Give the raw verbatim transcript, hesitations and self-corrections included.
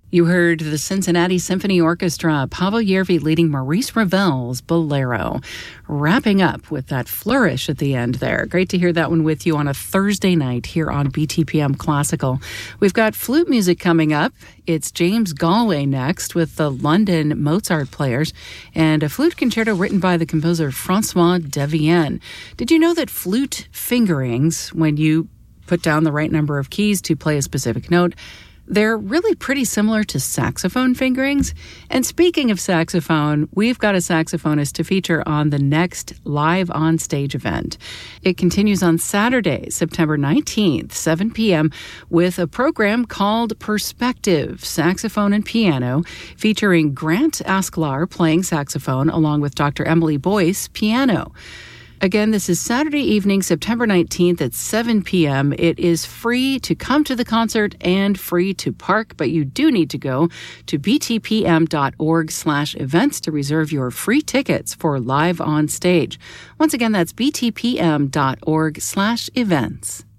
You heard the Cincinnati Symphony Orchestra, Pavel Yervi leading Maurice Ravel's Bolero. Wrapping up with that flourish at the end there. Great to hear that one with you on a Thursday night here on B T P M Classical. We've got flute music coming up. It's James Galway next with the London Mozart Players and a flute concerto written by the composer Francois Devienne. Did you know that flute fingerings, when you put down the right number of keys to play a specific note, they're really pretty similar to saxophone fingerings? And speaking of saxophone, we've got a saxophonist to feature on the next Live on Stage event. It continues on Saturday, September nineteenth, seven p.m., with a program called Perspective, Saxophone and Piano, featuring Grant Asklar playing saxophone along with Doctor Emily Boyce, piano. Again, this is Saturday evening, September nineteenth at seven p.m. It is free to come to the concert and free to park, but you do need to go to btpm.org slash events to reserve your free tickets for Live on Stage. Once again, that's btpm.org slash events.